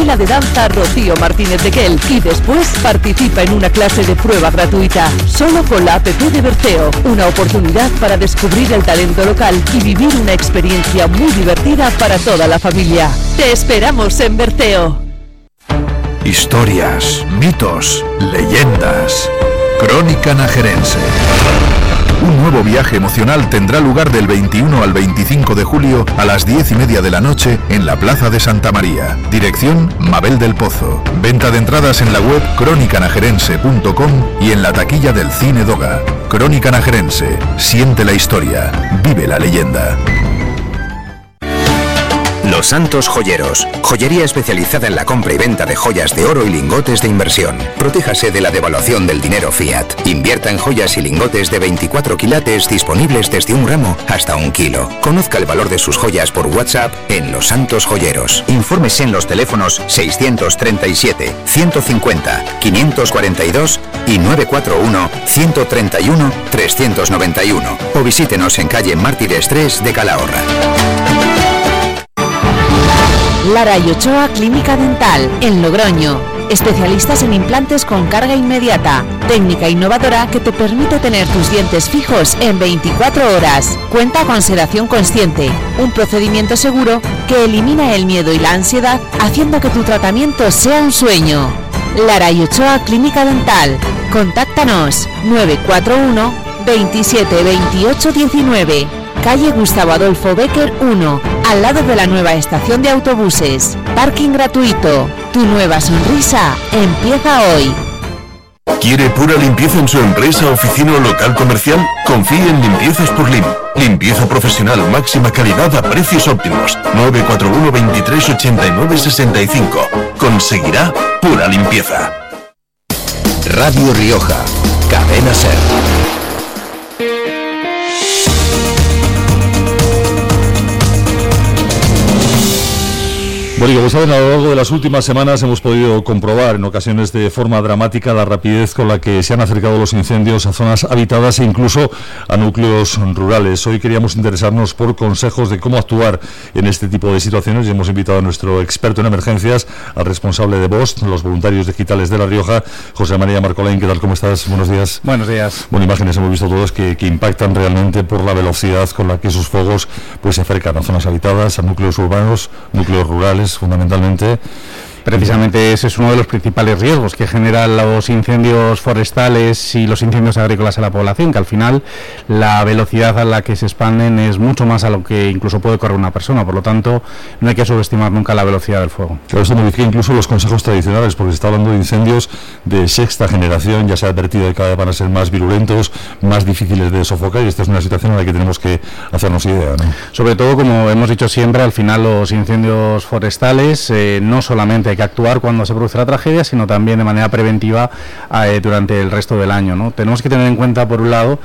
Escuela de Danza Rocío Martínez de Quel y después participa en una clase de prueba gratuita, solo con la app de Berceo, una oportunidad para descubrir el talento local y vivir una experiencia muy divertida para toda la familia. ¡Te esperamos en Berceo! Historias, mitos, leyendas. Crónica Najerense. Un nuevo viaje emocional tendrá lugar del 21 al 25 de julio a las 10:30 de la noche en la Plaza de Santa María. Dirección Mabel del Pozo. Venta de entradas en la web crónicanajerense.com y en la taquilla del Cine Doga. Crónica Najerense. Siente la historia. Vive la leyenda. Los Santos Joyeros, joyería especializada en la compra y venta de joyas de oro y lingotes de inversión. Protéjase de la devaluación del dinero fiat. Invierta en joyas y lingotes de 24 quilates disponibles desde 1 gramo hasta 1 kilo. Conozca el valor de sus joyas por WhatsApp en Los Santos Joyeros. Infórmese en los teléfonos 637 150 542 y 941 131 391 o visítenos en calle Mártires 3 de Calahorra. Lara y Ochoa Clínica Dental, en Logroño. Especialistas en implantes con carga inmediata. Técnica innovadora que te permite tener tus dientes fijos en 24 horas. Cuenta con sedación consciente, un procedimiento seguro que elimina el miedo y la ansiedad, haciendo que tu tratamiento sea un sueño. Lara y Ochoa Clínica Dental. Contáctanos 941 27 28 19. Calle Gustavo Adolfo Bécquer 1, al lado de la nueva estación de autobuses. Parking gratuito. Tu nueva sonrisa empieza hoy. ¿Quiere pura limpieza en su empresa, oficina o local comercial? Confíe en Limpiezas por Lim. Limpieza profesional, máxima calidad a precios óptimos. 941 23 89 65. Conseguirá pura limpieza. Radio Rioja, Cadena Ser. Bueno, y como saben, a lo largo de las últimas semanas hemos podido comprobar en ocasiones de forma dramática la rapidez con la que se han acercado los incendios a zonas habitadas e incluso a núcleos rurales. Hoy queríamos interesarnos por consejos de cómo actuar en este tipo de situaciones y hemos invitado a nuestro experto en emergencias, al responsable de VOST, los voluntarios digitales de La Rioja, José María Marcolén. ¿Qué tal? ¿Cómo estás? Buenos días. Buenos días. Bueno, imágenes hemos visto todos que impactan realmente por la velocidad con la que esos fuegos pues se acercan a zonas habitadas, a núcleos urbanos, núcleos rurales, fundamentalmente. Precisamente ese es uno de los principales riesgos que generan los incendios forestales y los incendios agrícolas en la población, que al final la velocidad a la que se expanden es mucho más a lo que incluso puede correr una persona, por lo tanto no hay que subestimar nunca la velocidad del fuego. Claro, esto modifica incluso los consejos tradicionales, porque se está hablando de incendios de sexta generación, ya se ha advertido que cada vez van a ser más virulentos, más difíciles de sofocar, y esta es una situación en la que tenemos que hacernos idea, ¿no? Sobre todo, como hemos dicho siempre, al final los incendios forestales no solamente hay que actuar cuando se produce la tragedia, sino también de manera preventiva durante el resto del año, ¿no? Tenemos que tener en cuenta, por un lado,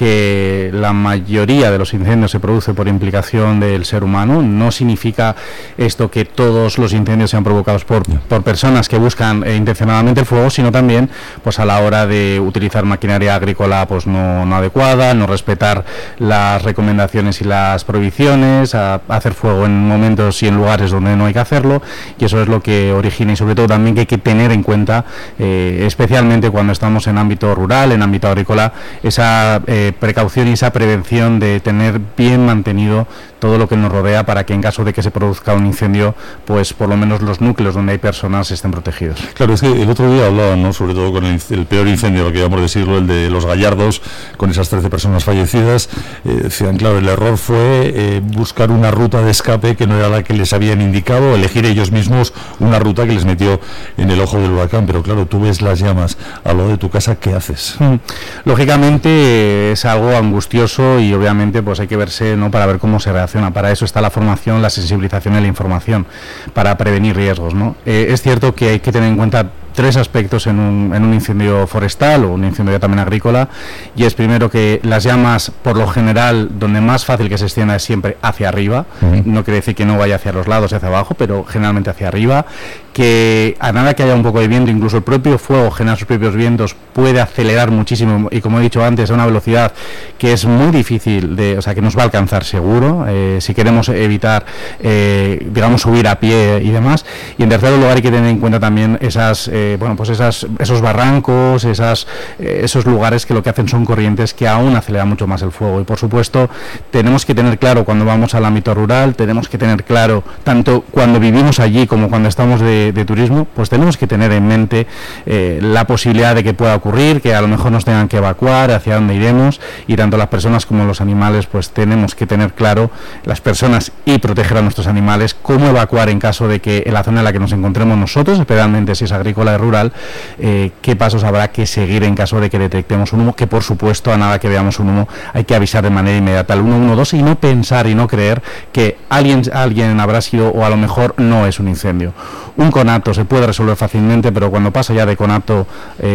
que la mayoría de los incendios se produce por implicación del ser humano. No significa esto que todos los incendios sean provocados por personas que buscan intencionadamente el fuego, sino también pues a la hora de utilizar maquinaria agrícola pues no adecuada, no respetar las recomendaciones y las prohibiciones, a hacer fuego en momentos y en lugares donde no hay que hacerlo, y eso es lo que origina, y sobre todo también que hay que tener en cuenta, especialmente cuando estamos en ámbito rural, en ámbito agrícola, esa precaución y esa prevención de tener bien mantenido todo lo que nos rodea para que en caso de que se produzca un incendio, pues por lo menos los núcleos donde hay personas estén protegidos. Claro, es que el otro día hablaban, ¿no?, sobre todo con el peor incendio, lo que llamamos decirlo, el de Los Gallardos, con esas 13 personas fallecidas. Decían, claro, el error fue buscar una ruta de escape que no era la que les habían indicado, elegir ellos mismos una ruta que les metió en el ojo del huracán. Pero claro, tú ves las llamas al lado de tu casa, ¿qué haces? Lógicamente es algo angustioso y obviamente pues hay que verse, ¿no?, para ver cómo se reacciona. Para eso está la formación, la sensibilización y la información, para prevenir riesgos, ¿no? Es cierto que hay que tener en cuenta tres aspectos en un incendio forestal o un incendio también agrícola, y es primero que las llamas, por lo general, donde más fácil que se extienda es siempre hacia arriba. No quiere decir que no vaya hacia los lados y hacia abajo, pero generalmente hacia arriba, que a nada que haya un poco de viento, incluso el propio fuego genera sus propios vientos, puede acelerar muchísimo y, como he dicho antes, a una velocidad que es muy difícil que nos va a alcanzar seguro, si queremos evitar, digamos, subir a pie y demás. Y en tercer lugar hay que tener en cuenta también esos barrancos, esos lugares que lo que hacen son corrientes que aún aceleran mucho más el fuego. Y por supuesto tenemos que tener claro, cuando vamos al ámbito rural, tenemos que tener claro, tanto cuando vivimos allí como cuando estamos de turismo, pues tenemos que tener en mente la posibilidad de que pueda ocurrir, que a lo mejor nos tengan que evacuar, hacia dónde iremos, y tanto las personas como los animales, pues tenemos que tener claro, las personas, y proteger a nuestros animales, cómo evacuar en caso de que en la zona en la que nos encontremos nosotros, especialmente si es agrícola y rural, qué pasos habrá que seguir en caso de que detectemos un humo, que por supuesto a nada que veamos un humo hay que avisar de manera inmediata al 112 y no pensar y no creer que alguien habrá sido, o a lo mejor no es un incendio. Un conato se puede resolver fácilmente, pero cuando pasa ya de conato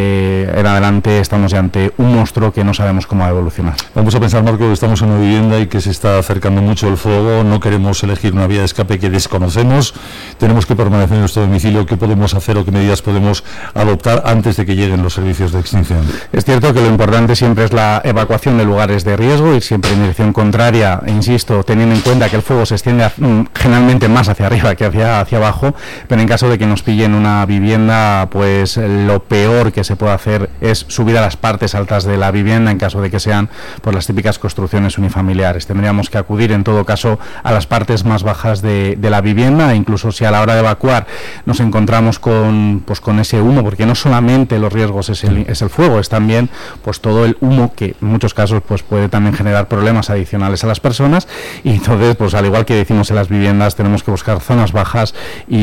en adelante estamos ya ante un monstruo que no sabemos cómo va a evolucionar. Vamos a pensar, Marco, que estamos en una vivienda y que se está acercando mucho el fuego, no queremos elegir una vía de escape que desconocemos, tenemos que permanecer en nuestro domicilio. ¿Qué podemos hacer o qué medidas podemos adoptar antes de que lleguen los servicios de extinción? Es cierto que lo importante siempre es la evacuación de lugares de riesgo, ir siempre en dirección contraria, e insisto, teniendo en cuenta que el fuego se extiende generalmente más hacia arriba que hacia abajo, pero en caso de que nos pillen una vivienda, pues lo peor que se puede hacer es subir a las partes altas de la vivienda en caso de que sean pues las típicas construcciones unifamiliares. Tendríamos que acudir en todo caso a las partes más bajas de la vivienda, e incluso si a la hora de evacuar nos encontramos con ese humo, porque no solamente los riesgos es el fuego, es también pues todo el humo que en muchos casos pues puede también generar problemas adicionales a las personas, y entonces pues al igual que decimos en las viviendas, tenemos que buscar zonas bajas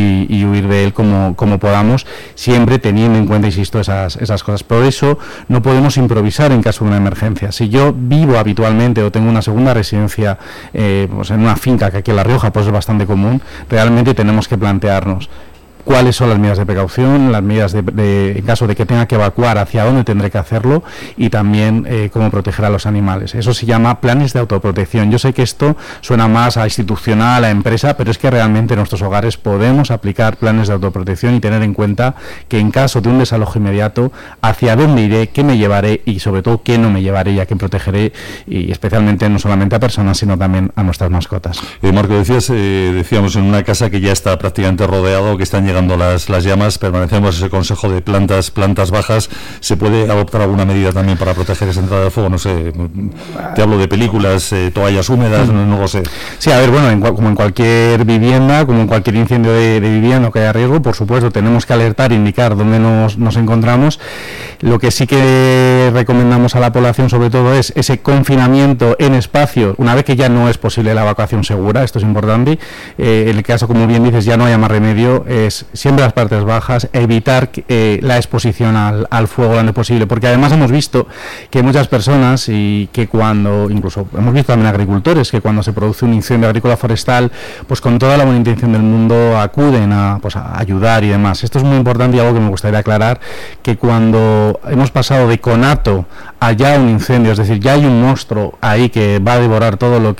y huir de él como podamos, siempre teniendo en cuenta, insisto, esas cosas. Por eso no podemos improvisar en caso de una emergencia. Si yo vivo habitualmente o tengo una segunda residencia pues en una finca, que aquí en La Rioja pues es bastante común, realmente tenemos que plantearnos cuáles son las medidas de precaución, las medidas en caso de que tenga que evacuar, hacia dónde tendré que hacerlo, y también cómo proteger a los animales. Eso se llama planes de autoprotección. Yo sé que esto suena más a institucional, a empresa, pero es que realmente en nuestros hogares podemos aplicar planes de autoprotección y tener en cuenta que en caso de un desalojo inmediato, hacia dónde iré, qué me llevaré y sobre todo qué no me llevaré, ya que protegeré, y especialmente no solamente a personas, sino también a nuestras mascotas. Marco, decíamos en una casa que ya está prácticamente rodeado, que están llegando las llamas, permanecemos ese consejo de plantas bajas. ¿Se puede adoptar alguna medida también para proteger esa entrada de fuego? No sé, te hablo de películas, toallas húmedas, no lo sé. Sí, a ver, bueno, como en cualquier vivienda, como en cualquier incendio de vivienda que haya riesgo, por supuesto tenemos que alertar, indicar dónde nos encontramos. Lo que sí que recomendamos a la población sobre todo es ese confinamiento en espacios, una vez que ya no es posible la evacuación segura, esto es importante. En el caso, como bien dices, ya no haya más remedio, es siempre las partes bajas, evitar la exposición al fuego lo antes posible, porque además hemos visto que muchas personas, y que cuando, incluso hemos visto también agricultores, que cuando se produce un incendio agrícola forestal, pues con toda la buena intención del mundo acuden a ayudar y demás. Esto es muy importante, y algo que me gustaría aclarar, que cuando hemos pasado de conato a ya un incendio, es decir, ya hay un monstruo ahí que va a devorar todo lo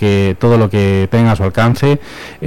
que tenga a su alcance,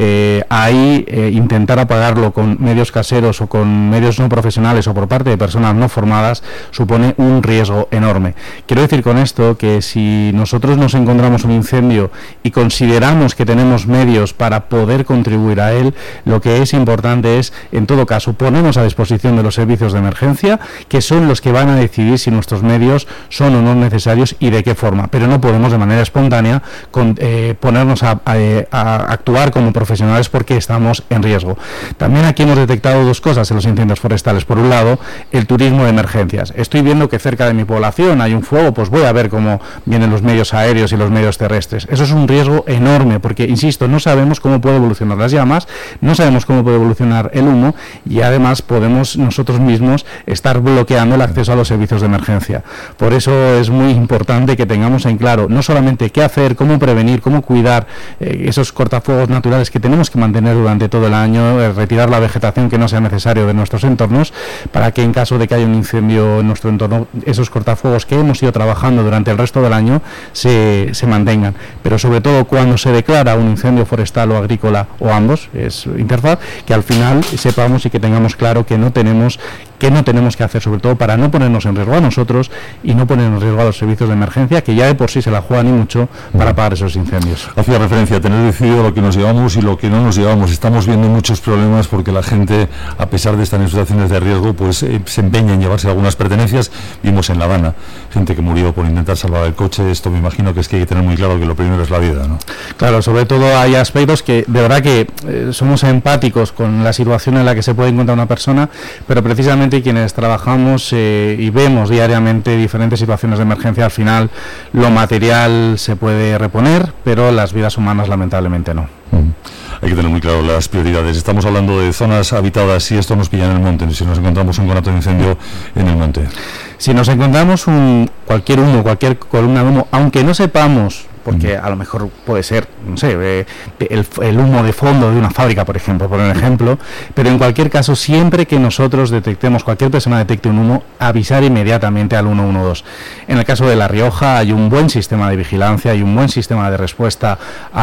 ahí intentar apagarlo con medios caseros o con medios no profesionales o por parte de personas no formadas supone un riesgo enorme. Quiero decir con esto que si nosotros nos encontramos un incendio y consideramos que tenemos medios para poder contribuir a él, lo que es importante es, en todo caso, ponernos a disposición de los servicios de emergencia, que son los que van a decidir si nuestros medios son o no necesarios y de qué forma, pero no podemos de manera espontánea ponernos a actuar como profesionales porque estamos en riesgo. También aquí hemos detectado dos cosas en los incendios forestales. Por un lado, el turismo de emergencias. Estoy viendo que cerca de mi población hay un fuego, pues voy a ver cómo vienen los medios aéreos y los medios terrestres. Eso es un riesgo enorme porque, insisto, no sabemos cómo puede evolucionar las llamas, no sabemos cómo puede evolucionar el humo, y además podemos nosotros mismos estar bloqueando el acceso a los servicios de emergencia. Por eso es muy importante que tengamos en claro no solamente qué hacer, cómo prevenir, cómo cuidar esos cortafuegos naturales que tenemos que mantener durante todo el año, retirar la vegetación aislación que no sea necesario de nuestros entornos, para que en caso de que haya un incendio en nuestro entorno, esos cortafuegos que hemos ido trabajando durante el resto del año se mantengan. Pero sobre todo cuando se declara un incendio forestal o agrícola, o ambos, es interfaz, que al final sepamos y que tengamos claro que no tenemos que hacer, sobre todo para no ponernos en riesgo a nosotros y no poner en riesgo a los servicios de emergencia, que ya de por sí se la juegan y mucho para apagar esos incendios. Hacía referencia a tener decidido lo que nos llevamos y lo que no nos llevamos. Estamos viendo muchos problemas porque la gente, a pesar de estar en situaciones de riesgo, pues se empeña en llevarse algunas pertenencias. Vimos en La Habana gente que murió por intentar salvar el coche. Esto me imagino que es que hay que tener muy claro que lo primero es la vida, ¿no? Claro, sobre todo hay aspectos que de verdad que somos empáticos con la situación en la que se puede encontrar una persona, pero precisamente quienes trabajamos y vemos diariamente diferentes situaciones de emergencia, al final lo material se puede reponer, pero las vidas humanas lamentablemente no. Hay que tener muy claro las prioridades. Estamos hablando de zonas habitadas y esto nos pilla en el monte, si nos encontramos un conato de incendio en el monte. Si nos encontramos cualquier humo, cualquier columna de humo, aunque no sepamos, porque a lo mejor puede ser, no sé, el humo de fondo de una fábrica, por ejemplo, por un ejemplo, pero en cualquier caso, siempre que nosotros detectemos, cualquier persona detecte un humo, avisar inmediatamente al 112. En el caso de La Rioja hay un buen sistema de vigilancia, hay un buen sistema de respuesta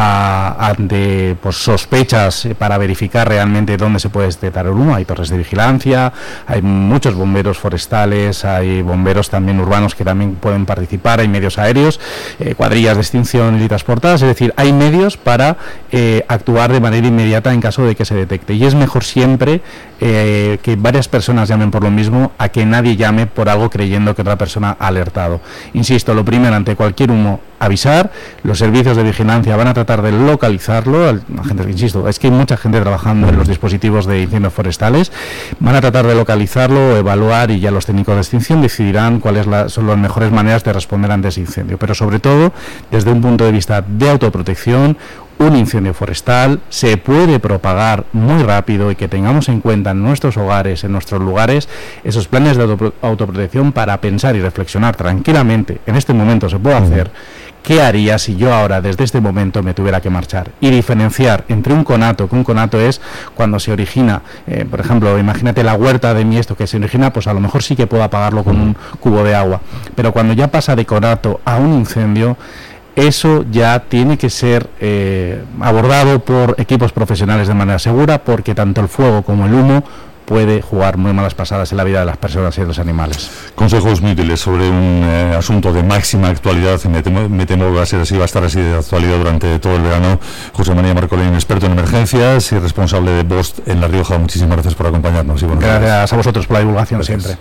ante sospechas para verificar realmente dónde se puede detectar el humo. Hay torres de vigilancia, hay muchos bomberos forestales, hay bomberos también urbanos que también pueden participar, hay medios aéreos, cuadrillas de extinción y transportadas, es decir, hay medios para actuar de manera inmediata en caso de que se detecte, y es mejor siempre que varias personas llamen por lo mismo a que nadie llame por algo creyendo que otra persona ha alertado. Insisto, lo primero, ante cualquier humo, avisar. Los servicios de vigilancia van a tratar de localizarlo. La gente, insisto, es que hay mucha gente trabajando en los dispositivos de incendios forestales, van a tratar de localizarlo, evaluar, y ya los técnicos de extinción decidirán cuáles son las mejores maneras de responder ante ese incendio. Pero sobre todo, desde un punto de vista de autoprotección, un incendio forestal se puede propagar muy rápido, y que tengamos en cuenta en nuestros hogares, en nuestros lugares, esos planes de autoprotección para pensar y reflexionar tranquilamente. En este momento se puede hacer. ¿Qué haría si yo ahora, desde este momento, me tuviera que marchar? Y diferenciar entre un conato, que un conato es cuando se origina, por ejemplo, imagínate la huerta de miesto que se origina, pues a lo mejor sí que puedo apagarlo con un cubo de agua. Pero cuando ya pasa de conato a un incendio, eso ya tiene que ser abordado por equipos profesionales de manera segura, porque tanto el fuego como el humo puede jugar muy malas pasadas en la vida de las personas y de los animales. Consejos muy útiles sobre un asunto de máxima actualidad. Me temo que va a ser así, va a estar así de actualidad durante todo el verano. José María Marcolín, experto en emergencias y responsable de BOST en La Rioja. Muchísimas gracias por acompañarnos. Y gracias a vosotros por la divulgación. Gracias. Siempre.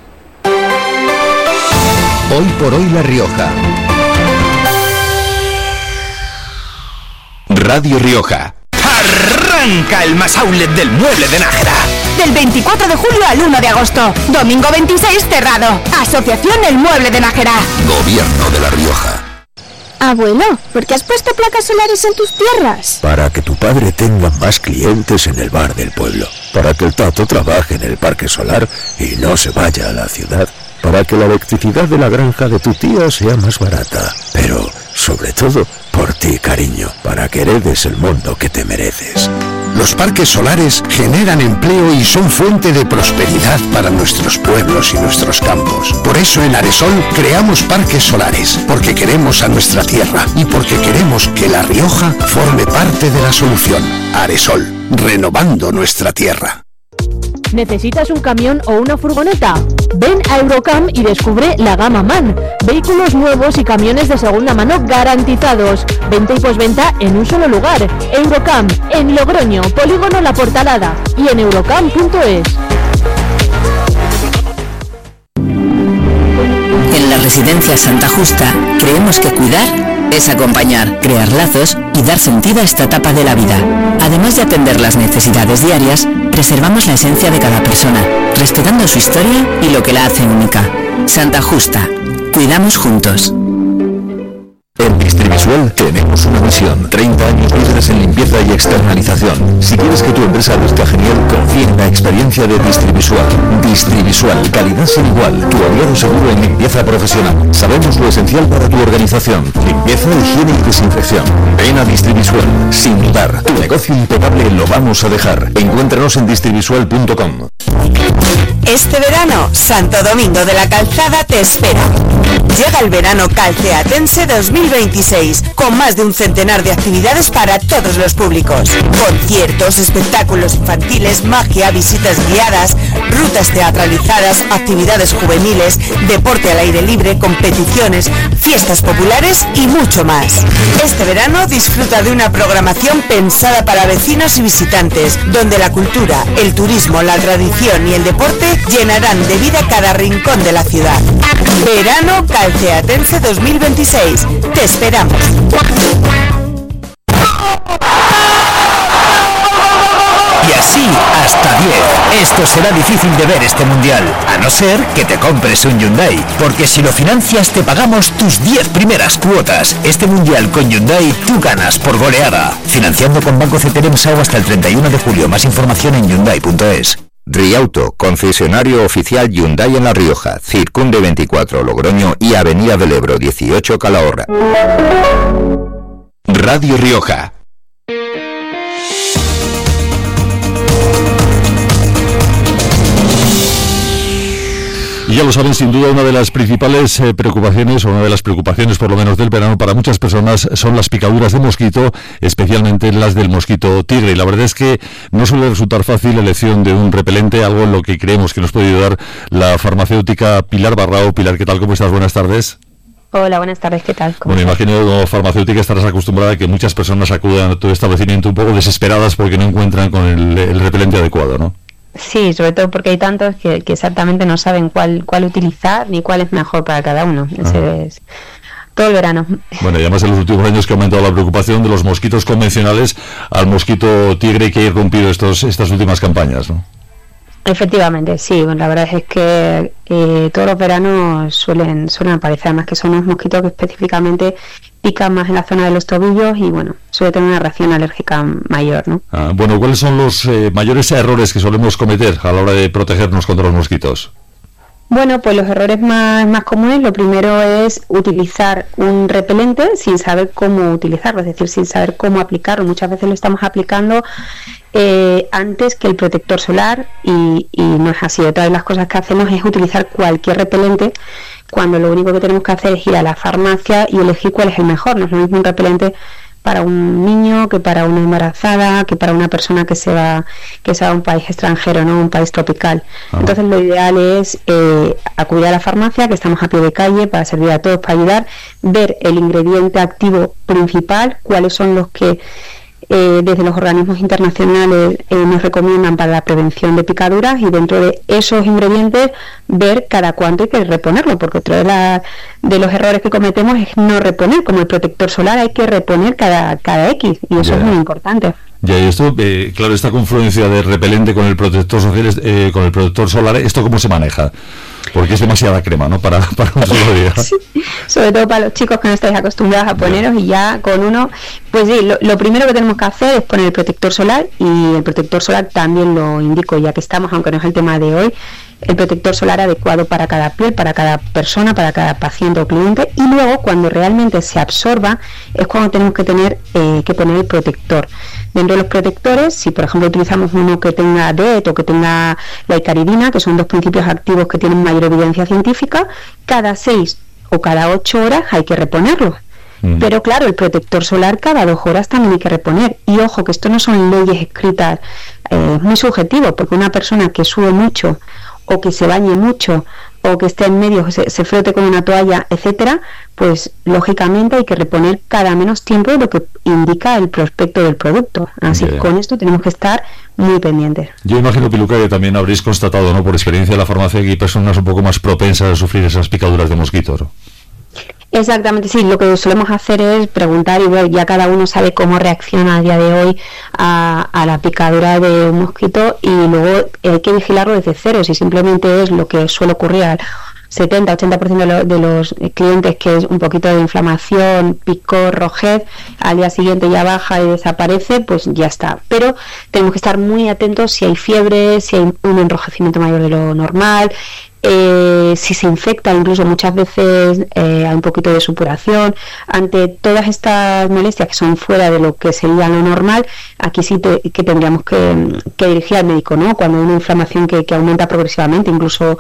Hoy por hoy La Rioja. Radio Rioja. Arranca el más outlet del mueble de Nájera. Del 24 de julio al 1 de agosto. Domingo 26 cerrado. Asociación El Mueble de Nájera. Gobierno de La Rioja. Abuelo, ¿por qué has puesto placas solares en tus tierras? Para que tu padre tenga más clientes en el bar del pueblo. Para que el Tato trabaje en el parque solar y no se vaya a la ciudad. Para que la electricidad de la granja de tu tía sea más barata. Pero, sobre todo, por ti, cariño, para que heredes el mundo que te mereces. Los parques solares generan empleo y son fuente de prosperidad para nuestros pueblos y nuestros campos. Por eso en Aresol creamos parques solares, porque queremos a nuestra tierra y porque queremos que La Rioja forme parte de la solución. Aresol, renovando nuestra tierra. ¿Necesitas un camión o una furgoneta? Ven a Eurocam y descubre la gama MAN. Vehículos nuevos y camiones de segunda mano garantizados. Venta y posventa en un solo lugar. Eurocam, en Logroño, Polígono La Portalada y en eurocam.es. En la Residencia Santa Justa creemos que cuidar es acompañar, crear lazos y dar sentido a esta etapa de la vida. Además de atender las necesidades diarias, preservamos la esencia de cada persona, respetando su historia y lo que la hace única. Santa Justa. Cuidamos juntos. El distribuidor Distrivisual tenemos una misión: 30 años líderes en limpieza y externalización. Si quieres que tu empresa luzca genial, confía en la experiencia de Distrivisual. Distrivisual, calidad sin igual, tu aliado seguro en limpieza profesional. Sabemos lo esencial para tu organización: limpieza, higiene y desinfección. Ven a Distrivisual, sin dudar. Tu negocio impecable lo vamos a dejar. Encuéntranos en distrivisual.com. Este verano, Santo Domingo de la Calzada te espera. Llega el verano calceatense 2026, con más de un centenar de actividades para todos los públicos. Conciertos, espectáculos infantiles, magia, visitas guiadas, rutas teatralizadas, actividades juveniles, deporte al aire libre, competiciones, fiestas populares y mucho más. Este verano disfruta de una programación pensada para vecinos y visitantes, donde la cultura, el turismo, la tradición y el deporte llenarán de vida cada rincón de la ciudad. Verano Calceatense 2026. Te esperamos. Y así hasta 10. Esto será difícil de ver este mundial, a no ser que te compres un Hyundai, porque si lo financias te pagamos tus 10 primeras cuotas. Este mundial con Hyundai tú ganas por goleada. Financiando con Banco CTLM-SAU hasta el 31 de julio. Más información en Hyundai.es. Riauto, concesionario oficial Hyundai en La Rioja, Circunde 24 Logroño y Avenida del Ebro 18 Calahorra. Radio Rioja. Y ya lo saben, sin duda una de las principales preocupaciones, o una de las preocupaciones por lo menos del verano para muchas personas, son las picaduras de mosquito, especialmente las del mosquito tigre. Y la verdad es que no suele resultar fácil la elección de un repelente, algo en lo que creemos que nos puede ayudar la farmacéutica Pilar Barrao. Pilar, ¿qué tal? ¿Cómo estás? Buenas tardes. Hola, buenas tardes, ¿qué tal? Bueno, imagino como farmacéutica estarás acostumbrada a que muchas personas acudan a tu establecimiento un poco desesperadas porque no encuentran con el repelente adecuado, ¿no? Sí, sobre todo porque hay tantos que exactamente no saben cuál utilizar ni cuál es mejor para cada uno. Ese es todo el verano. Bueno, y además en los últimos años que ha aumentado la preocupación de los mosquitos convencionales al mosquito tigre, que ha irrumpido estas últimas campañas, ¿no? Efectivamente, sí. Bueno, la verdad es que todos los veranos suelen aparecer, además que son unos mosquitos que específicamente pican más en la zona de los tobillos y bueno, suele tener una reacción alérgica mayor, ¿no? Bueno, ¿cuáles son los mayores errores que solemos cometer a la hora de protegernos contra los mosquitos? Bueno, pues los errores más comunes, lo primero es utilizar un repelente sin saber cómo utilizarlo, es decir, sin saber cómo aplicarlo. Muchas veces lo estamos aplicando antes que el protector solar y no es así. Otra de las cosas que hacemos es utilizar cualquier repelente cuando lo único que tenemos que hacer es ir a la farmacia y elegir cuál es el mejor. No es lo mismo un repelente para un niño que para una embarazada, que para una persona que se va a un país extranjero, no un país tropical. Entonces lo ideal es acudir a la farmacia, que estamos a pie de calle para servir a todos, para ayudar, ver el ingrediente activo principal, cuáles son los que desde los organismos internacionales nos recomiendan para la prevención de picaduras, y dentro de esos ingredientes ver cada cuánto hay que reponerlo, porque otro de los errores que cometemos es no reponer. Como el protector solar hay que reponer cada X, y eso es muy importante. Ya, y esto, claro, esta confluencia de repelente con el protector solar, ¿esto cómo se maneja? Porque es demasiada crema, ¿no? Para un solo día. Sí, sobre todo para los chicos que no estáis acostumbrados a poneros, y ya con uno, pues sí, lo primero que tenemos que hacer es poner el protector solar, y el protector solar también lo indico, ya que estamos, aunque no es el tema de hoy, el protector solar adecuado para cada piel, para cada persona, para cada paciente o cliente, y luego cuando realmente se absorba es cuando tenemos que poner el protector. Dentro de los protectores, si por ejemplo utilizamos uno que tenga DEET o que tenga la icaridina, que son dos principios activos que tienen mayor evidencia científica, cada 6 o cada 8 horas hay que reponerlo. Pero claro, el protector solar cada 2 horas también hay que reponer. Y ojo, que esto no son leyes escritas, es muy subjetivo, porque una persona que sube mucho o que se bañe mucho o que esté en medio, se frote con una toalla, etcétera, pues lógicamente hay que reponer cada menos tiempo de lo que indica el prospecto del producto. Así que con esto tenemos que estar muy pendientes. Yo imagino, Piluca, que también habréis constatado, ¿no?, por experiencia de la farmacia, que hay personas un poco más propensas a sufrir esas picaduras de mosquitos, ¿no? Exactamente, sí. Lo que solemos hacer es preguntar, y ver, ya cada uno sabe cómo reacciona a día de hoy a la picadura de un mosquito, y luego hay que vigilarlo desde cero. Si simplemente es lo que suele ocurrir 70-80% de los clientes que es un poquito de inflamación, picor, rojez, al día siguiente ya baja y desaparece, pues ya está. Pero tenemos que estar muy atentos si hay fiebre, si hay un enrojecimiento mayor de lo normal, si se infecta, incluso muchas veces hay un poquito de supuración. Ante todas estas molestias que son fuera de lo que sería lo normal, aquí sí que tendríamos que dirigir al médico, ¿no? Cuando hay una inflamación que aumenta progresivamente, incluso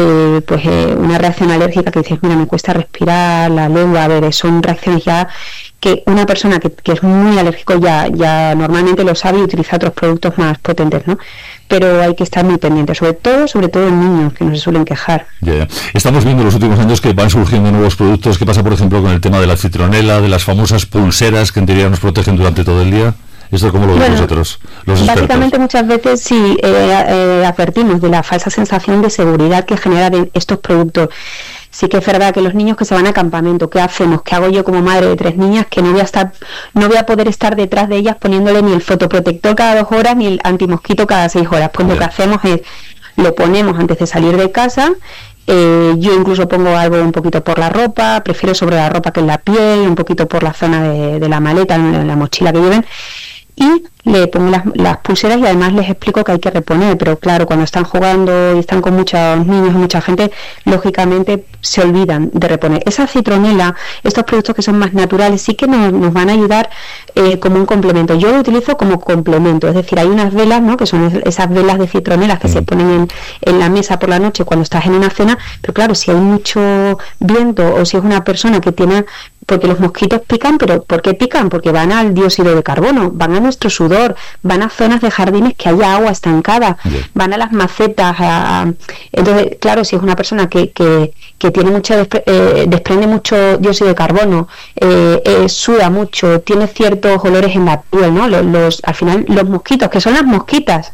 una reacción alérgica que dices, mira, me cuesta respirar, la lengua, a ver, son reacciones ya que una persona que es muy alérgico ya normalmente lo sabe y utiliza otros productos más potentes, ¿no? Pero hay que estar muy pendiente, sobre todo en niños que no se suelen quejar. Ya. Estamos viendo en los últimos años que van surgiendo nuevos productos. ¿Qué pasa, por ejemplo, con el tema de la citronela, de las famosas pulseras que en teoría nos protegen durante todo el día? ¿Esto cómo lo veis vosotros, los expertos? Básicamente muchas veces sí advertimos de la falsa sensación de seguridad que generan estos productos. Sí que es verdad que los niños que se van a campamento, ¿qué hacemos? ¿Qué hago yo como madre de 3 niñas que no voy a poder estar detrás de ellas poniéndole ni el fotoprotector cada 2 horas ni el antimosquito cada 6 horas? Pues lo que hacemos es, lo ponemos antes de salir de casa. Yo incluso pongo algo un poquito por la ropa, prefiero sobre la ropa que en la piel, un poquito por la zona de la maleta, en la mochila que lleven, y le pongo las pulseras y además les explico que hay que reponer, pero claro, cuando están jugando y están con muchos niños y mucha gente, lógicamente se olvidan de reponer. Esa citronela, estos productos que son más naturales, sí que nos van a ayudar como un complemento. Yo lo utilizo como complemento, es decir, hay unas velas, ¿no?, que son esas velas de citronelas que se ponen en la mesa por la noche cuando estás en una cena, pero claro, si hay mucho viento o si es una persona que tiene... Porque los mosquitos pican, pero ¿por qué pican? Porque van al dióxido de carbono, van a nuestro sudor, van a zonas de jardines que haya agua estancada, van a las macetas. Entonces, claro, si es una persona que tiene mucho desprende mucho dióxido de carbono, suda mucho, tiene ciertos olores en la piel, ¿no? Al final, los mosquitos, que son las mosquitas,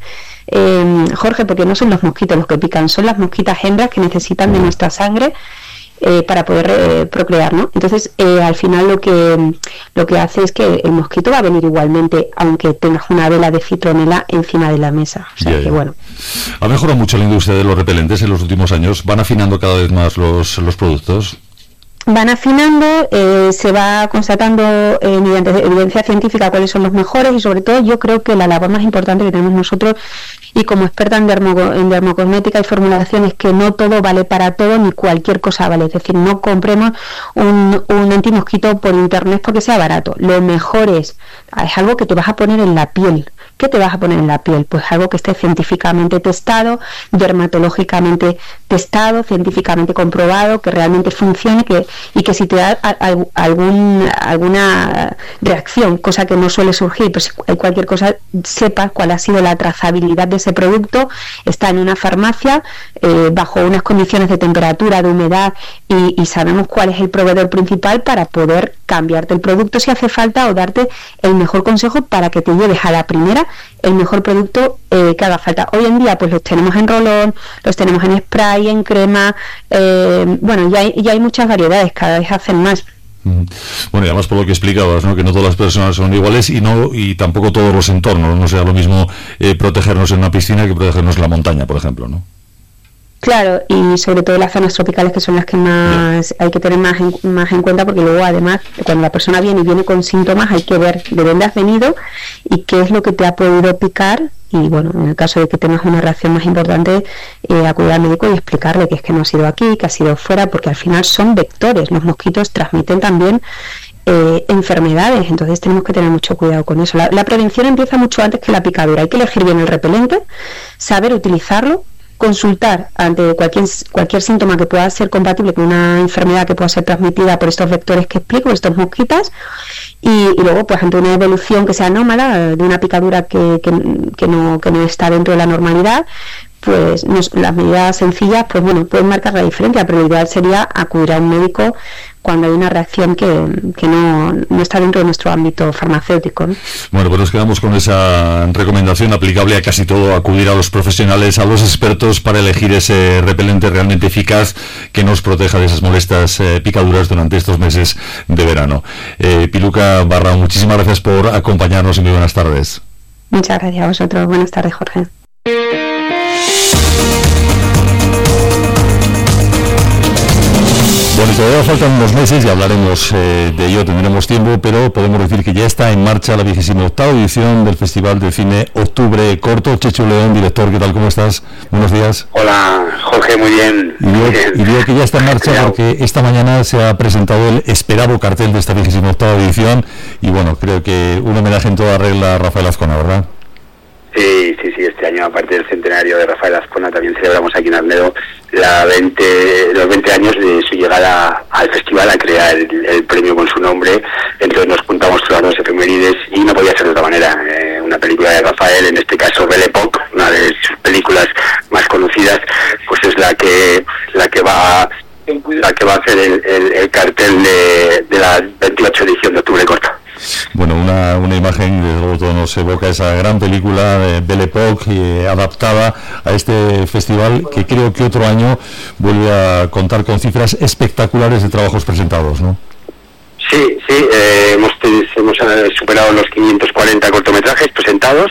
Jorge, porque no son los mosquitos los que pican, son las mosquitas hembras que necesitan de nuestra sangre para poder procrear, ¿no? Entonces, al final lo que hace es que el mosquito va a venir igualmente, aunque tengas una vela de citronela encima de la mesa. O sea que, bueno. Ha mejorado mucho la industria de los repelentes en los últimos años. ¿Van afinando cada vez más los productos? Van afinando, se va constatando mediante evidencia científica cuáles son los mejores, y sobre todo yo creo que la labor más importante que tenemos nosotros, y como experta en dermocosmética y formulación, es que no todo vale para todo ni cualquier cosa vale. Es decir, no compremos un antimosquito por internet porque sea barato. Lo mejor es algo que te vas a poner en la piel. ¿Qué te vas a poner en la piel? Pues algo que esté científicamente testado, dermatológicamente testado, científicamente comprobado, que realmente funcione, y que si te da alguna reacción, cosa que no suele surgir, pues hay cualquier cosa, sepas cuál ha sido la trazabilidad de ese producto, está en una farmacia, bajo unas condiciones de temperatura, de humedad, y sabemos cuál es el proveedor principal para poder cambiarte el producto si hace falta o darte el mejor consejo para que te lleves a la primera el mejor producto que haga falta. Hoy en día pues los tenemos en rolón, los tenemos en spray, en crema, bueno, ya hay muchas variedades, cada vez hacen más. Bueno, y además por lo que explicabas, ¿no?, que no todas las personas son iguales y tampoco todos los entornos, no sea lo mismo protegernos en una piscina que protegernos en la montaña, por ejemplo, ¿no? Claro, y sobre todo las zonas tropicales, que son las que más hay que tener más en cuenta, porque luego además cuando la persona viene con síntomas hay que ver de dónde has venido y qué es lo que te ha podido picar, y bueno, en el caso de que tengas una reacción más importante, acudir al médico y explicarle que es que no ha sido aquí, que ha sido fuera, porque al final son vectores, los mosquitos transmiten también enfermedades, entonces tenemos que tener mucho cuidado con eso. La prevención empieza mucho antes que la picadura. Hay que elegir bien el repelente, saber utilizarlo, consultar ante cualquier síntoma que pueda ser compatible con una enfermedad que pueda ser transmitida por estos vectores que explico, estos mosquitas, y luego pues ante una evolución que sea anómala, de una picadura que no está dentro de la normalidad, pues las medidas sencillas pues bueno, pueden marcar la diferencia, pero lo ideal sería acudir a un médico cuando hay una reacción que no está dentro de nuestro ámbito farmacéutico, ¿no? Bueno, pues nos quedamos con esa recomendación aplicable a casi todo: acudir a los profesionales, a los expertos, para elegir ese repelente realmente eficaz que nos proteja de esas molestas picaduras durante estos meses de verano. Piluca Barra, muchísimas gracias por acompañarnos y muy buenas tardes. Muchas gracias a vosotros. Buenas tardes, Jorge. Pues todavía faltan unos meses y hablaremos de ello, tendremos tiempo, pero podemos decir que ya está en marcha la 28ª edición del Festival de Cine Octubre Corto. Chechu León, director, ¿qué tal? ¿Cómo estás? Buenos días. Hola, Jorge, muy bien. Y digo que ya está en marcha porque esta mañana se ha presentado el esperado cartel de esta 28ª edición y bueno, creo que un homenaje en toda regla a Rafael Azcona, ¿verdad? Sí, este año, aparte del centenario de Rafael Azcona, también celebramos aquí en Arnedo los 20 años de su llegada al festival a crear el premio con su nombre. Entonces nos juntamos todas las dos efemérides y no podía ser de otra manera. Una película de Rafael, en este caso Belle Époque, una de sus películas más conocidas, pues es la que va a hacer el cartel de la 28 edición de Octubre Corto. Bueno, una imagen, desde luego todo nos evoca esa gran película de Belle Époque adaptada a este festival que creo que otro año vuelve a contar con cifras espectaculares de trabajos presentados, ¿no? Sí, hemos superado los 540 cortometrajes presentados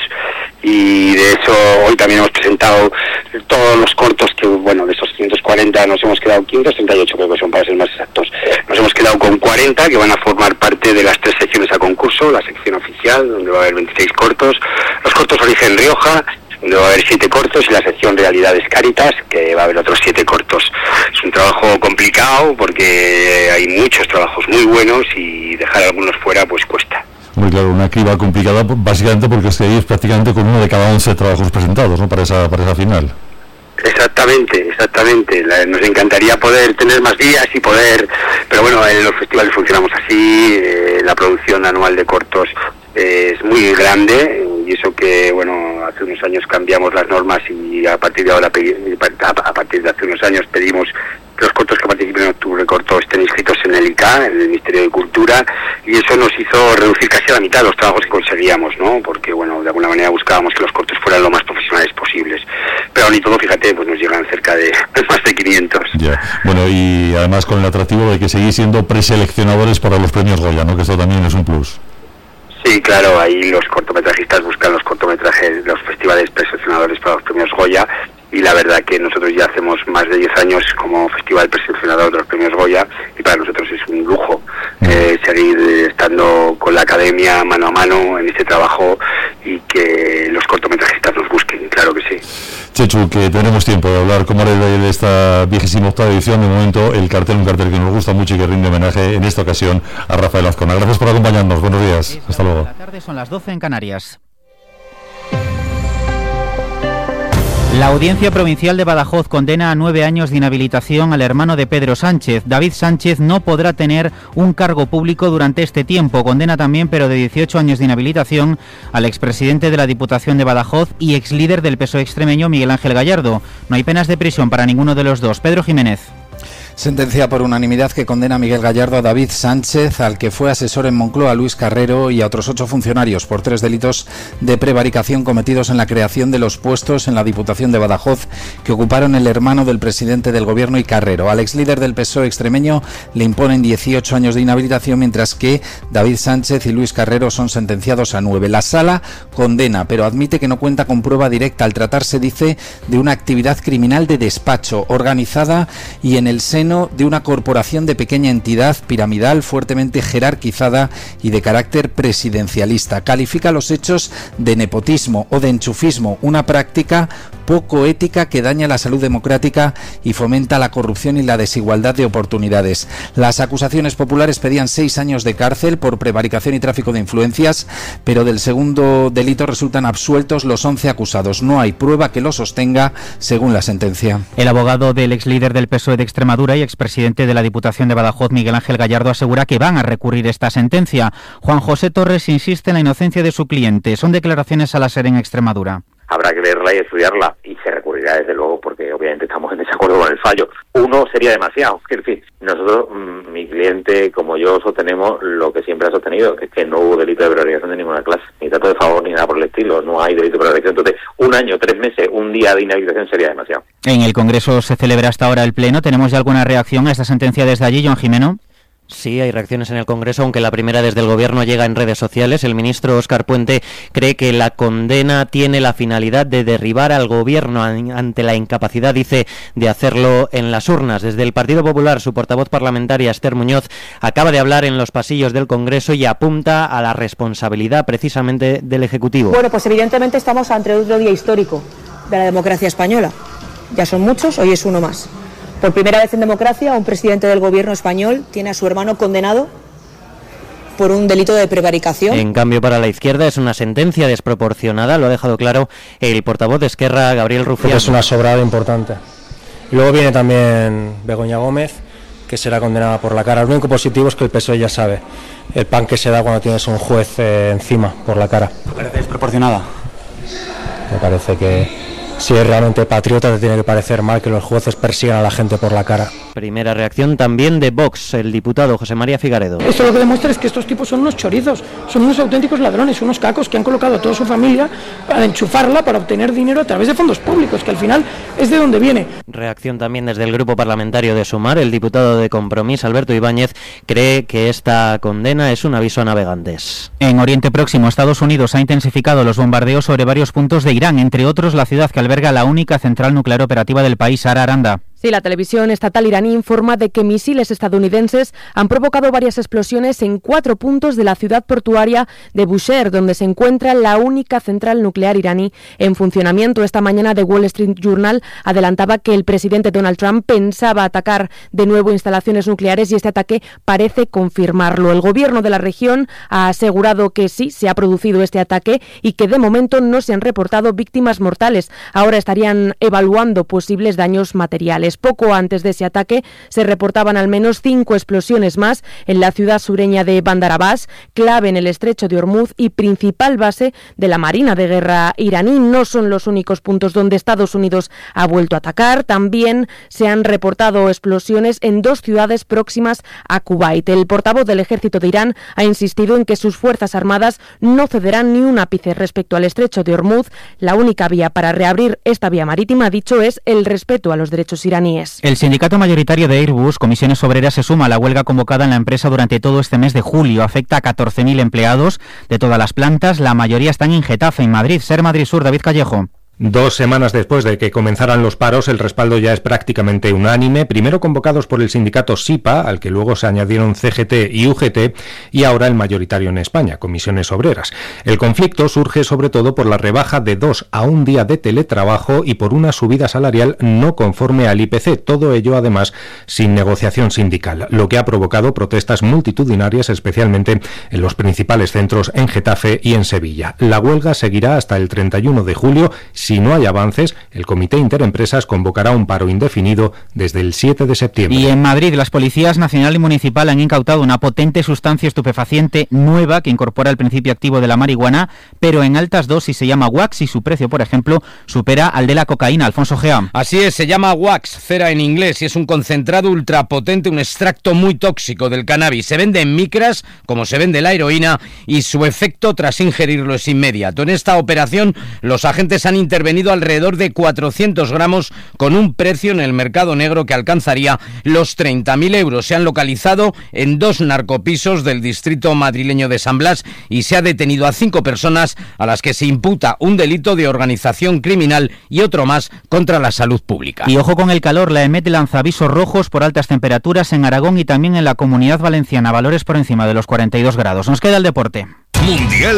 y de eso hoy también hemos presentado todos los cortos que, bueno, de esos 540 nos hemos quedado 538, creo que son para ser más exactos. Nos hemos quedado con 40 que van a formar parte de las 3 secciones a concurso, la sección oficial, donde va a haber 26 cortos, los cortos Origen Rioja, donde va a haber 7 cortos, y la sección Realidades Cáritas, que va a haber otros 7 cortos. Es un trabajo complicado porque hay muchos trabajos muy buenos y dejar algunos fuera pues cuesta. Muy claro, una criba complicada básicamente porque estáis prácticamente con uno de cada 11 trabajos presentados, ¿no? Para esa final. Exactamente. Nos encantaría poder tener más días y poder, pero bueno, en los festivales funcionamos así. La producción anual de cortos es muy grande y eso que, bueno, hace unos años cambiamos las normas y a partir de ahora, a partir de hace unos años pedimos que los cortos que participen en Octubre Corto estén inscritos en el ICA, en el Ministerio de Cultura, y eso nos hizo reducir casi a la mitad los trabajos que conseguíamos, ¿no? Porque, bueno, de alguna manera buscábamos que los cortos fueran lo más profesionales posibles. Pero ni todo, fíjate, pues nos llegan cerca de más de 500. Ya. Bueno, y además con el atractivo de que seguís siendo preseleccionadores para los premios Goya, ¿no? Que esto también es un plus. Sí, claro, ahí los cortometrajistas buscan los cortometrajes, los festivales preseleccionadores para los premios Goya, y la verdad que nosotros ya hacemos más de 10 años como festival preseleccionador de los premios Goya, y para nosotros es un lujo seguir estando con la academia mano a mano en este trabajo y que los cortometrajistas nos busquen, claro que sí. Chechu, que tenemos tiempo de hablar como era de esta 28ª edición. De momento un cartel que nos gusta mucho y que rinde homenaje en esta ocasión a Rafael Azcona. Gracias por acompañarnos, buenos días, hasta luego. La tarde son las 12 en Canarias. La Audiencia Provincial de Badajoz condena a 9 años de inhabilitación al hermano de Pedro Sánchez. David Sánchez no podrá tener un cargo público durante este tiempo. Condena también, pero de 18 años de inhabilitación, al expresidente de la Diputación de Badajoz y exlíder del PSOE extremeño, Miguel Ángel Gallardo. No hay penas de prisión para ninguno de los dos. Pedro Jiménez. Sentencia por unanimidad que condena a Miguel Gallardo, a David Sánchez, al que fue asesor en Moncloa, Luis Carrero, y a otros 8 funcionarios por 3 delitos de prevaricación cometidos en la creación de los puestos en la Diputación de Badajoz que ocuparon el hermano del presidente del Gobierno y Carrero. Al exlíder del PSOE extremeño le imponen 18 años de inhabilitación, mientras que David Sánchez y Luis Carrero son sentenciados a 9. La Sala condena, pero admite que no cuenta con prueba directa al tratarse, dice, de una actividad criminal de despacho organizada y en el seno de una corporación de pequeña entidad piramidal fuertemente jerarquizada y de carácter presidencialista. Califica los hechos de nepotismo o de enchufismo, una práctica poco ética que daña la salud democrática y fomenta la corrupción y la desigualdad de oportunidades. Las acusaciones populares pedían 6 años de cárcel por prevaricación y tráfico de influencias, pero del segundo delito resultan absueltos los 11 acusados. No hay prueba que lo sostenga, según la sentencia. El abogado del exlíder del PSOE de Extremadura y expresidente de la Diputación de Badajoz, Miguel Ángel Gallardo, asegura que van a recurrir esta sentencia. Juan José Torres insiste en la inocencia de su cliente. Son declaraciones a la SER en Extremadura. Habrá que leerla y estudiarla, y se recurrirá desde luego porque obviamente estamos en desacuerdo con el fallo. Uno sería demasiado, es decir, nosotros, mi cliente como yo sostenemos lo que siempre ha sostenido, que es que no hubo delito de prevaricación de ninguna clase, ni trato de favor ni nada por el estilo, no hay delito de prevaricación. Entonces, 1 año, 3 meses, un día de inhabilitación sería demasiado. En el Congreso se celebra hasta ahora el Pleno. ¿Tenemos ya alguna reacción a esta sentencia desde allí, Joan Jimeno? Sí, hay reacciones en el Congreso, aunque la primera desde el Gobierno llega en redes sociales. El ministro Óscar Puente cree que la condena tiene la finalidad de derribar al Gobierno ante la incapacidad, dice, de hacerlo en las urnas. Desde el Partido Popular, su portavoz parlamentaria, Esther Muñoz, acaba de hablar en los pasillos del Congreso y apunta a la responsabilidad precisamente del Ejecutivo. Bueno, pues evidentemente estamos ante otro día histórico de la democracia española. Ya son muchos, hoy es uno más. Por primera vez en democracia, un presidente del gobierno español tiene a su hermano condenado por un delito de prevaricación. En cambio, para la izquierda es una sentencia desproporcionada, lo ha dejado claro el portavoz de Esquerra, Gabriel Rufián. Es una sobrada importante. Y luego viene también Begoña Gómez, que será condenada por la cara. Lo único positivo es que el PSOE ya sabe el pan que se da cuando tienes un juez encima por la cara. ¿Te parece desproporcionada? Me parece que si es realmente patriota te tiene que parecer mal que los jueces persigan a la gente por la cara. Primera reacción también de Vox, el diputado José María Figaredo. Esto lo que demuestra es que estos tipos son unos chorizos, son unos auténticos ladrones, unos cacos que han colocado a toda su familia para enchufarla, para obtener dinero a través de fondos públicos, que al final es de donde viene. Reacción también desde el grupo parlamentario de Sumar. El diputado de Compromís, Alberto Ibáñez, cree que esta condena es un aviso a navegantes. En Oriente Próximo, Estados Unidos ha intensificado los bombardeos sobre varios puntos de Irán, entre otros la ciudad que alberga la única central nuclear operativa del país, Sara Aranda. Sí, la televisión estatal iraní informa de que misiles estadounidenses han provocado varias explosiones en 4 puntos de la ciudad portuaria de Bushehr, donde se encuentra la única central nuclear iraní en funcionamiento. Esta mañana The Wall Street Journal adelantaba que el presidente Donald Trump pensaba atacar de nuevo instalaciones nucleares y este ataque parece confirmarlo. El gobierno de la región ha asegurado que sí, se ha producido este ataque y que de momento no se han reportado víctimas mortales. Ahora estarían evaluando posibles daños materiales. Poco antes de ese ataque se reportaban al menos 5 explosiones más en la ciudad sureña de Bandar Abbas, clave en el estrecho de Hormuz y principal base de la Marina de Guerra iraní. No son los únicos puntos donde Estados Unidos ha vuelto a atacar. También se han reportado explosiones en 2 ciudades próximas a Kuwait. El portavoz del ejército de Irán ha insistido en que sus fuerzas armadas no cederán ni un ápice respecto al estrecho de Hormuz. La única vía para reabrir esta vía marítima, ha dicho, es el respeto a los derechos iraníes. El sindicato mayoritario de Airbus, Comisiones Obreras, se suma a la huelga convocada en la empresa durante todo este mes de julio. Afecta a 14.000 empleados de todas las plantas. La mayoría están en Getafe, en Madrid. Ser Madrid Sur, David Callejo. 2 semanas después de que comenzaran los paros, el respaldo ya es prácticamente unánime, primero convocados por el sindicato SIPA, al que luego se añadieron CGT y UGT, y ahora el mayoritario en España, Comisiones Obreras. El conflicto surge sobre todo por la rebaja de 2 a 1 día de teletrabajo y por una subida salarial no conforme al IPC, todo ello además sin negociación sindical, lo que ha provocado protestas multitudinarias, especialmente en los principales centros en Getafe y en Sevilla. La huelga seguirá hasta el 31 de julio, si no hay avances, el Comité Interempresas convocará un paro indefinido desde el 7 de septiembre. Y en Madrid, las policías nacional y municipal han incautado una potente sustancia estupefaciente nueva que incorpora el principio activo de la marihuana, pero en altas dosis. Se llama wax y su precio, por ejemplo, supera al de la cocaína. Alfonso Gea. Así es, se llama wax, cera en inglés, y es un concentrado ultrapotente, un extracto muy tóxico del cannabis. Se vende en micras, como se vende la heroína, y su efecto tras ingerirlo es inmediato. En esta operación, los agentes han intervenido alrededor de 400 gramos con un precio en el mercado negro que alcanzaría los 30.000 euros. Se han localizado en 2 narcopisos del distrito madrileño de San Blas y se ha detenido a 5 personas a las que se imputa un delito de organización criminal y otro más contra la salud pública. Y ojo con el calor, la EMET lanza avisos rojos por altas temperaturas en Aragón y también en la Comunidad Valenciana, valores por encima de los 42 grados. Nos queda el deporte. Mundial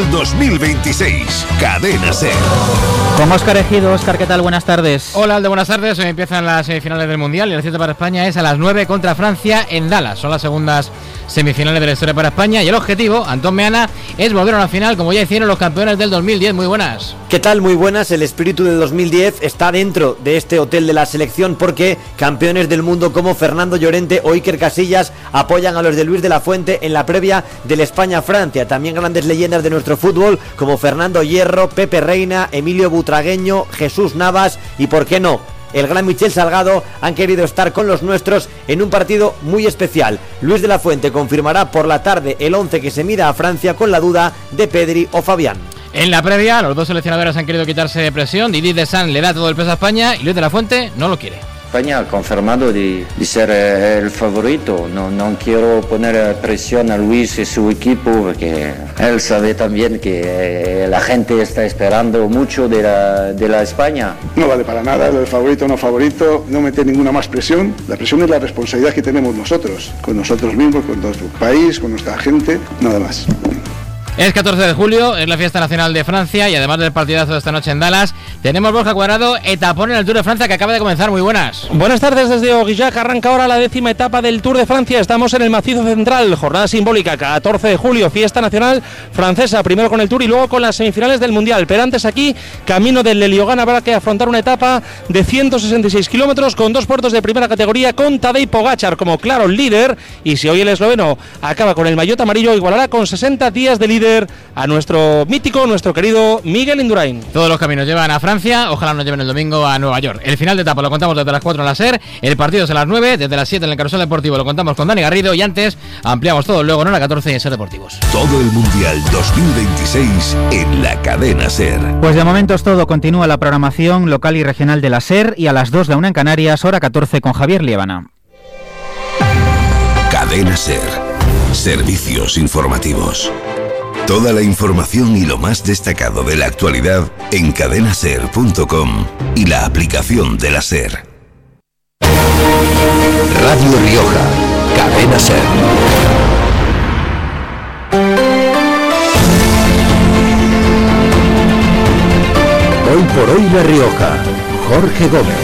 2026, Cadena SER. Con Óscar Ejido. Óscar, ¿qué tal? Buenas tardes. Hola, Alde, buenas tardes. Hoy empiezan las semifinales del Mundial y el cierre para España es a las 9 contra Francia en Dallas. Son las segundas semifinales de la historia para España y el objetivo, Antón Meana, es volver a una final como ya hicieron los campeones del 2010. Muy buenas. ¿Qué tal? Muy buenas. El espíritu del 2010 está dentro de este hotel de la selección porque campeones del mundo como Fernando Llorente o Iker Casillas apoyan a los de Luis de la Fuente en la previa del España-Francia. También grandes leyendas de nuestro fútbol como Fernando Hierro, Pepe Reina, Emilio Butragueño, Jesús Navas y, ¿por qué no?, el gran Michel Salgado han querido estar con los nuestros en un partido muy especial. Luis de la Fuente confirmará por la tarde el 11 que se mida a Francia con la duda de Pedri o Fabián. En la previa, los dos seleccionadores han querido quitarse de presión. Didier Deschamps le da todo el peso a España y Luis de la Fuente no lo quiere. España ha confirmado de ser el favorito. No quiero poner presión a Luis y su equipo, porque él sabe también que la gente está esperando mucho de la España. No vale para nada, lo de favorito o no favorito, no meter ninguna más presión. La presión es la responsabilidad que tenemos nosotros, con nosotros mismos, con nuestro país, con nuestra gente, nada más. Es 14 de julio, es la fiesta nacional de Francia y además del partidazo de esta noche en Dallas, tenemos Borja Cuadrado, etapón en el Tour de Francia que acaba de comenzar. Muy buenas. Buenas tardes desde Aurillac, arranca ahora la 10ª etapa del Tour de Francia. Estamos en el macizo central, jornada simbólica, 14 de julio, fiesta nacional francesa, primero con el Tour y luego con las semifinales del Mundial. Pero antes aquí, camino del Le Liogan, habrá que afrontar una etapa de 166 kilómetros con 2 puertos de primera categoría, con Tadej Pogačar como claro líder, y si hoy el esloveno acaba con el maillot amarillo, igualará con 60 días de líder a nuestro mítico, nuestro querido Miguel Indurain. Todos los caminos llevan a Francia, ojalá nos lleven el domingo a Nueva York. El final de etapa lo contamos desde las 4 en la SER, el partido es a las 9, desde las 7 en el Carrusel Deportivo lo contamos con Dani Garrido y antes ampliamos todo luego en hora 14 en SER Deportivos. Todo el Mundial 2026 en la cadena SER. Pues de momento es todo, continúa la programación local y regional de la SER y a las 2 la 1 en Canarias, hora 14 con Javier Liébana. Cadena SER. Servicios informativos. Toda la información y lo más destacado de la actualidad en cadenaser.com y la aplicación de la SER. Radio Rioja, Cadena SER. Hoy por hoy La Rioja, Jorge Gómez.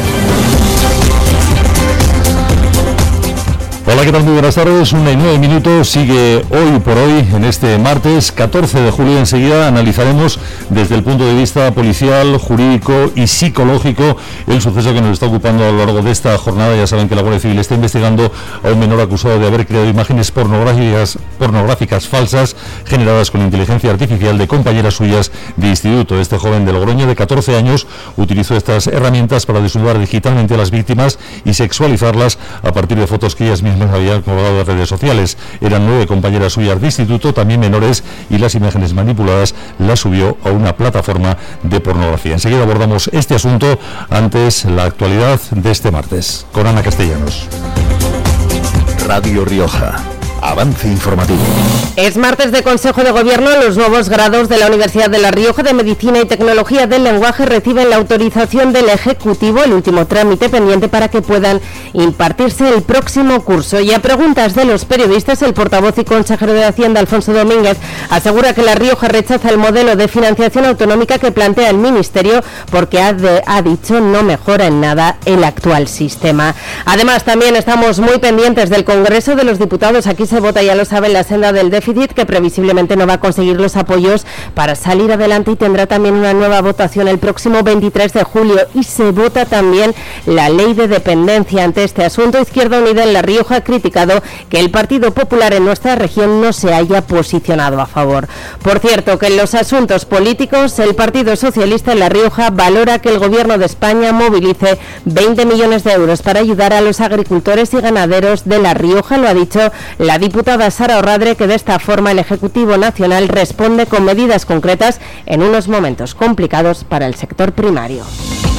Hola, ¿qué tal? Muy buenas tardes, 1:09, sigue Hoy por Hoy en este martes 14 de julio. Enseguida analizaremos desde el punto de vista policial, jurídico y psicológico el suceso que nos está ocupando a lo largo de esta jornada. Ya saben que la Guardia Civil está investigando a un menor acusado de haber creado imágenes pornográficas falsas generadas con inteligencia artificial de compañeras suyas de instituto. Este joven de Logroño de 14 años utilizó estas herramientas para desnudar digitalmente a las víctimas y sexualizarlas a partir de fotos que ellas mismas habían colgado de redes sociales. Eran 9 compañeras suyas de instituto, también menores, y las imágenes manipuladas las subió a una plataforma de pornografía. Enseguida abordamos este asunto, antes la actualidad de este martes, con Ana Castellanos. Radio Rioja. Avance informativo. Es martes de Consejo de Gobierno. Los nuevos grados de la Universidad de La Rioja de Medicina y Tecnología del Lenguaje reciben la autorización del Ejecutivo, el último trámite pendiente para que puedan impartirse el próximo curso. Y a preguntas de los periodistas, el portavoz y consejero de Hacienda, Alfonso Domínguez, asegura que La Rioja rechaza el modelo de financiación autonómica que plantea el Ministerio porque ha dicho no mejora en nada el actual sistema. Además, también estamos muy pendientes del Congreso de los Diputados. Aquí se vota, ya lo saben, la senda del déficit, que previsiblemente no va a conseguir los apoyos para salir adelante, y tendrá también una nueva votación el próximo 23 de julio. Y se vota también la ley de dependencia. Ante este asunto, Izquierda Unida en La Rioja ha criticado que el Partido Popular en nuestra región no se haya posicionado a favor. Por cierto, que en los asuntos políticos, el Partido Socialista en La Rioja valora que el Gobierno de España movilice 20 millones de euros para ayudar a los agricultores y ganaderos de La Rioja. Lo ha dicho la diputada Sara Orradre, que de esta forma el Ejecutivo Nacional responde con medidas concretas en unos momentos complicados para el sector primario.